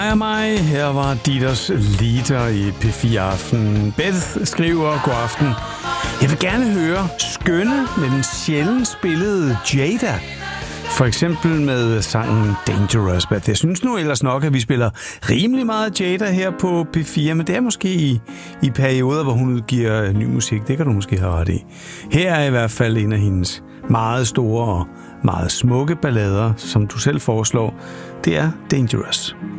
drejer mig. Her var Dieters Liter i P4 Aften. Beth skriver, god aften. Jeg vil gerne høre skønne, men sjældent spillede Jada. For eksempel med sangen Dangerous. Jeg synes nu ellers nok, at vi spiller rimelig meget Jada her på P4, men det er måske i perioder, hvor hun udgiver ny musik. Det kan du måske have ret i. Her er i hvert fald en af hendes meget store og meget smukke ballader, som du selv foreslår. Det er Dangerous.